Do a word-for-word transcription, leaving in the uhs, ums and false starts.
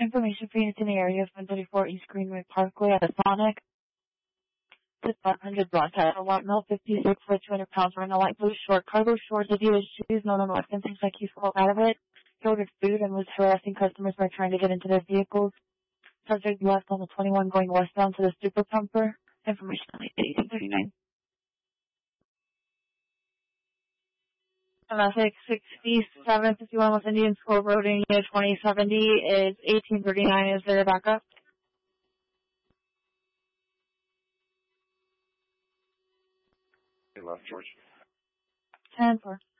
Information for units in the area of one thirty-four East Greenway Parkway at the Sonic. This one hundred broadcast. A white male, fifty-six foot, two hundred pounds, wearing a light blue short, cargo shorts, Adidas shoes, no known weapons, seems like he spoke out of it. He ordered food and was harassing customers by trying to get into their vehicles. Subject left on the twenty-one going westbound to the Super Pumper. Information on eighteen thirty-nine. Traffic sixty-seven fifty-one West Indian School Road, India twenty seventy is eighteen thirty-nine. Is there a backup? Hey, left, George. ten four.